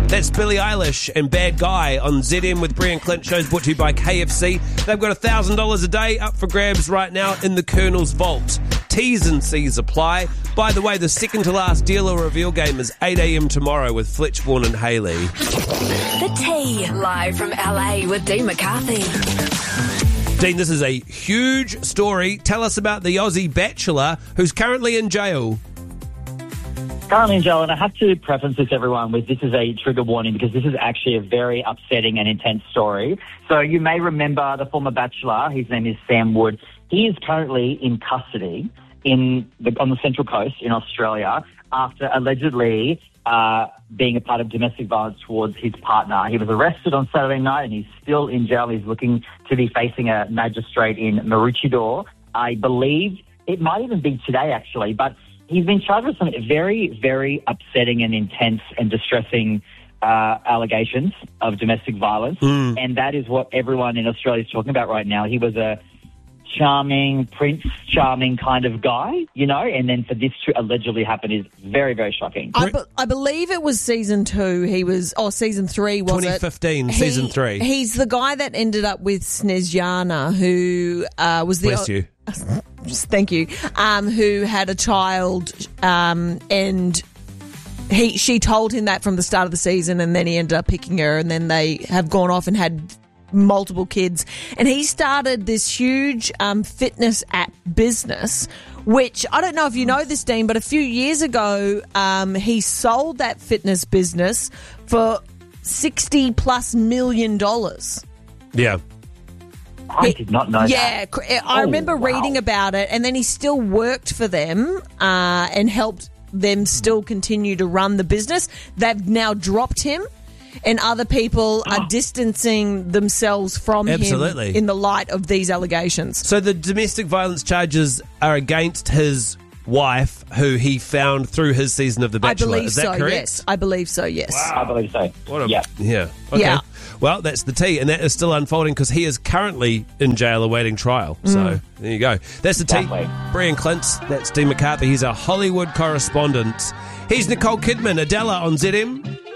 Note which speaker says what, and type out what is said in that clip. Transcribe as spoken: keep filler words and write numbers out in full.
Speaker 1: That's Billie Eilish and Bad Guy on Z M with Brie and Clint. Shows brought to you by K F C. They've got one thousand dollars a day up for grabs right now in the Colonel's Vault. T's and C's apply. By the way, the second to last deal or reveal game is eight a.m. tomorrow with Fletchbourne and Haley.
Speaker 2: The T, live from L A with Dean McCarthy.
Speaker 1: Dean, this is a huge story. Tell us about the Aussie bachelor who's currently in jail.
Speaker 3: Currently in jail, and I have to preface this, everyone, with this is a trigger warning because this is actually a very upsetting and intense story. So you may remember the former bachelor. His name is Sam Wood. He is currently in custody in the, on the Central Coast in Australia after allegedly uh, being a part of domestic violence towards his partner. He was arrested on Saturday night and he's still in jail. He's looking to be facing a magistrate in Maroochydore. I believe it might even be today, actually, but he's been charged with some very, very upsetting and intense and distressing uh, allegations of domestic violence, mm. and that is what everyone in Australia is talking about right now. He was a charming, Prince Charming kind of guy, you know, and then for this to allegedly happen is very, very shocking.
Speaker 4: I, be- I believe it was season two. He was, oh, season three, was
Speaker 1: twenty fifteen,
Speaker 4: it?
Speaker 1: season
Speaker 4: he,
Speaker 1: three.
Speaker 4: He's the guy that ended up with Snezjana, who uh, was the...
Speaker 1: Bless you.
Speaker 4: Thank you. Um, who had a child, um, and he she told him that from the start of the season, and then he ended up picking her, and then they have gone off and had multiple kids. And he started this huge um, fitness app business, which I don't know if you know this, Dean, but a few years ago um, he sold that fitness business for sixty plus million dollars.
Speaker 1: Yeah.
Speaker 3: I did not know
Speaker 4: yeah,
Speaker 3: that.
Speaker 4: Yeah, I
Speaker 3: oh,
Speaker 4: remember
Speaker 3: wow.
Speaker 4: reading about it, and then he still worked for them uh, and helped them still continue to run the business. They've now dropped him, and other people
Speaker 3: oh.
Speaker 4: are distancing themselves from
Speaker 1: Absolutely.
Speaker 4: him in the light of these allegations.
Speaker 1: So the domestic violence charges are against his wife, who he found through his season of The Bachelor.
Speaker 4: I believe
Speaker 1: Is that
Speaker 4: so,
Speaker 1: correct?
Speaker 4: yes. I believe so, yes.
Speaker 3: Wow. I believe so.
Speaker 1: What a,
Speaker 3: yeah.
Speaker 1: Yeah. Okay.
Speaker 4: Yeah.
Speaker 1: Well, that's the tea, and that is still unfolding because he is currently in jail awaiting trial.
Speaker 4: Mm.
Speaker 1: So there you go. That's the
Speaker 3: Exactly.
Speaker 1: tea. Brie and Clint. That's Dean McCarthy. He's a Hollywood correspondent. He's Nicole Kidman, Adela on Z M.